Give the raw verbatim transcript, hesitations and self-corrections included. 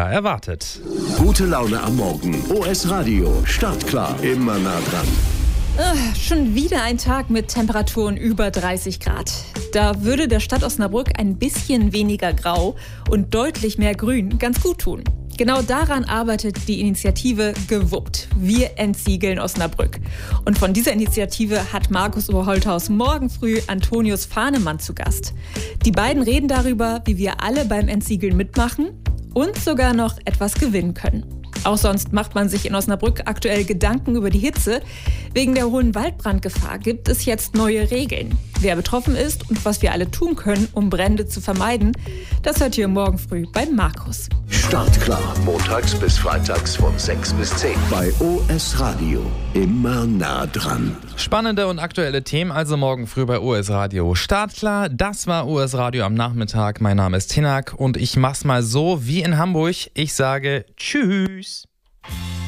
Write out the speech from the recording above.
erwartet. Gute Laune am Morgen. O S Radio. Startklar. Immer nah dran. Ugh, schon wieder ein Tag mit Temperaturen über dreißig Grad. Da würde der Stadt Osnabrück ein bisschen weniger Grau und deutlich mehr Grün ganz gut tun. Genau daran arbeitet die Initiative Gewuppt. Wir entsiegeln Osnabrück. Und von dieser Initiative hat Markus Oberholthaus morgen früh Antonius Fahnemann zu Gast. Die beiden reden darüber, wie wir alle beim Entsiegeln mitmachen und sogar noch etwas gewinnen können. Auch sonst macht man sich in Osnabrück aktuell Gedanken über die Hitze. Wegen der hohen Waldbrandgefahr gibt es jetzt neue Regeln. Wer betroffen ist und was wir alle tun können, um Brände zu vermeiden, das hört ihr morgen früh bei Markus. Startklar. Montags bis freitags von sechs bis zehn. Bei O S Radio. Immer nah dran. Spannende und aktuelle Themen also morgen früh bei O S Radio. Startklar, das war O S Radio am Nachmittag. Mein Name ist Tinak und ich mach's mal so wie in Hamburg. Ich sage Tschüss.